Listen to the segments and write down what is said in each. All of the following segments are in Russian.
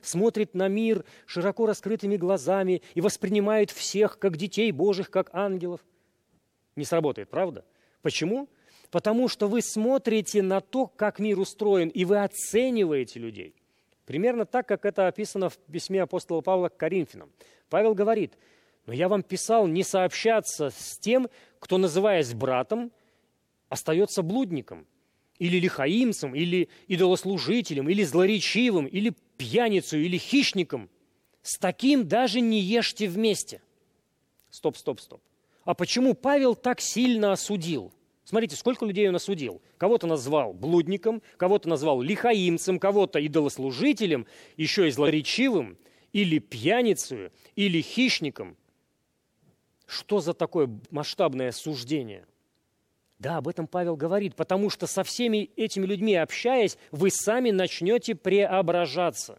смотрит на мир широко раскрытыми глазами и воспринимает всех как детей Божьих, как ангелов. Не сработает, правда? Почему? Потому что вы смотрите на то, как мир устроен, и вы оцениваете людей. Примерно так, как это описано в письме апостола Павла к Коринфянам. Павел говорит: «Но я вам писал не сообщаться с тем, кто, называясь братом, остается блудником, или лихаимцем, или идолослужителем, или злоречивым, или пьяницей, или хищником. С таким даже не ешьте вместе». Стоп. А почему Павел так сильно осудил? Смотрите, сколько людей он осудил. Кого-то назвал блудником, кого-то назвал лихаимцем, кого-то идолослужителем, еще и злоречивым, или пьяницей, или хищником. Что за такое масштабное осуждение? Да, об этом Павел говорит, потому что со всеми этими людьми общаясь, вы сами начнете преображаться.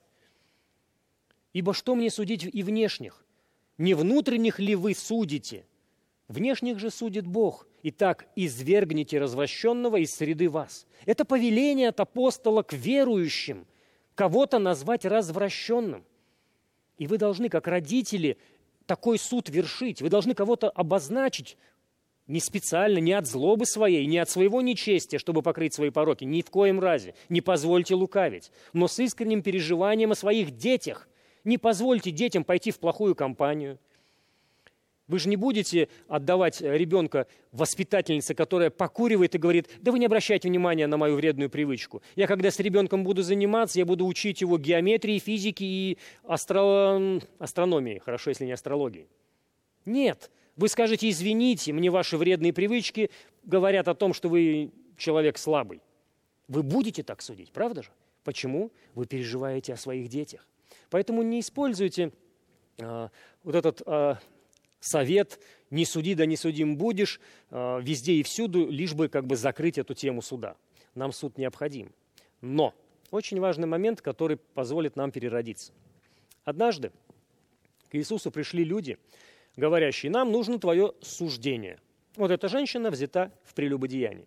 Ибо что мне судить и внешних? Не внутренних ли вы судите? Внешних же судит Бог. Итак, извергните развращенного из среды вас. Это повеление от апостола к верующим, кого-то назвать развращенным. И вы должны, как родители, такой суд вершить. Вы должны кого-то обозначить не специально, не от злобы своей, не от своего нечестия, чтобы покрыть свои пороки. Ни в коем разе. Не позвольте лукавить. Но с искренним переживанием о своих детях. Не позвольте детям пойти в плохую компанию. Вы же не будете отдавать ребенка воспитательнице, которая покуривает и говорит: да вы не обращайте внимания на мою вредную привычку. Я когда с ребенком буду заниматься, я буду учить его геометрии, физике и астрономии. Хорошо, если не астрологии. Нет. Вы скажете: извините, мне ваши вредные привычки говорят о том, что вы человек слабый. Вы будете так судить, правда же? Почему? Вы переживаете о своих детях. Поэтому не используйте вот этот совет «не суди, да не судим будешь» везде и всюду, лишь бы как бы закрыть эту тему суда. Нам суд необходим. Но очень важный момент, который позволит нам переродиться. Однажды к Иисусу пришли люди, говорящие: нам нужно твое суждение. Вот эта женщина взята в прелюбодеянии.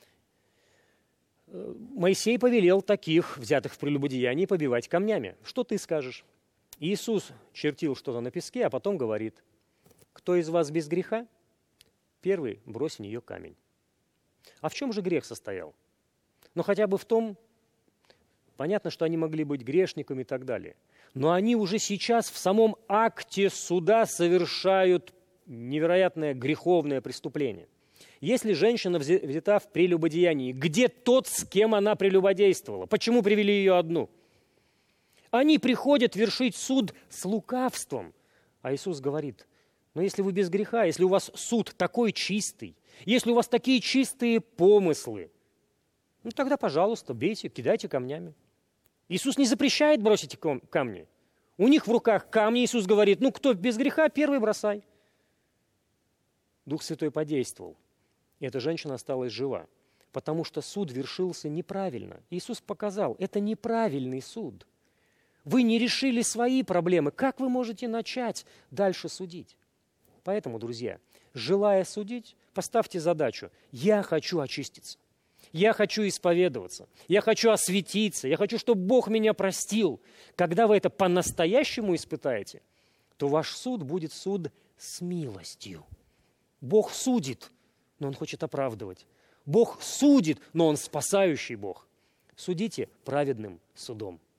Моисей повелел таких, взятых в прелюбодеянии, побивать камнями. Что ты скажешь? Иисус чертил что-то на песке, а потом говорит: кто из вас без греха? Первый брось в нее камень. А в чем же грех состоял? Ну, хотя бы в том, понятно, что они могли быть грешниками и так далее. Но они уже сейчас в самом акте суда совершают невероятное греховное преступление. Если женщина взята в прелюбодеянии, где тот, с кем она прелюбодействовала? Почему привели ее одну? Они приходят вершить суд с лукавством. А Иисус говорит: но если вы без греха, если у вас суд такой чистый, если у вас такие чистые помыслы, ну тогда, пожалуйста, бейте, кидайте камнями. Иисус не запрещает бросить камни. У них в руках камни. Иисус говорит: ну кто без греха, первый бросай. Дух Святой подействовал, и эта женщина осталась жива, потому что суд вершился неправильно. Иисус показал: это неправильный суд. Вы не решили свои проблемы. Как вы можете начать дальше судить? Поэтому, друзья, желая судить, поставьте задачу: я хочу очиститься, я хочу исповедоваться, я хочу осветиться, я хочу, чтобы Бог меня простил. Когда вы это по-настоящему испытаете, то ваш суд будет суд с милостью. Бог судит, но Он хочет оправдывать. Бог судит, но Он спасающий Бог. Судите праведным судом.